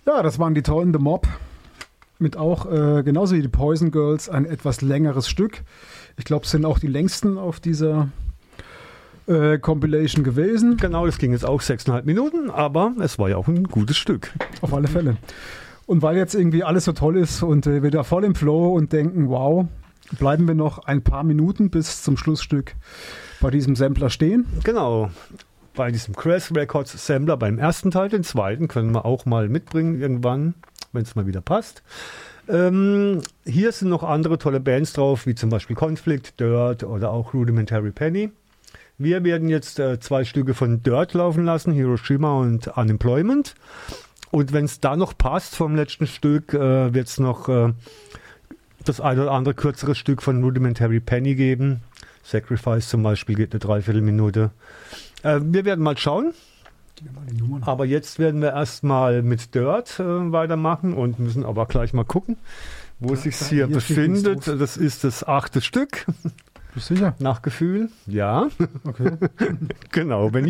Ja, das waren die tollen The Mob. Mit auch, genauso wie die Poison Girls, ein etwas längeres Stück. Ich glaube, es sind auch die längsten auf dieser Compilation gewesen. Genau, das ging jetzt auch 6,5 Minuten, aber es war ja auch ein gutes Stück. Auf alle Fälle. Und weil jetzt irgendwie alles so toll ist und wir da voll im Flow und denken, wow, bleiben wir noch ein paar Minuten bis zum Schlussstück bei diesem Sampler stehen. Genau, bei diesem Crash Records Sampler beim ersten Teil, den zweiten können wir auch mal mitbringen irgendwann, wenn es mal wieder passt. Hier sind noch andere tolle Bands drauf, wie zum Beispiel Conflict, Dirt oder auch Rudimentary Penny. Wir werden jetzt 2 Stücke von Dirt laufen lassen, Hiroshima und Unemployment. Und wenn es da noch passt vom letzten Stück, wird es noch das eine oder andere kürzere Stück von Rudimentary Penny geben. Sacrifice zum Beispiel geht eine Dreiviertelminute. Wir werden mal schauen. Aber jetzt werden wir erstmal mit Dirt weitermachen und müssen aber gleich mal gucken, wo es sich hier befindet. Das ist das 8. Stück. Bist du sicher? Nach Gefühl, ja. Okay. Genau, wenn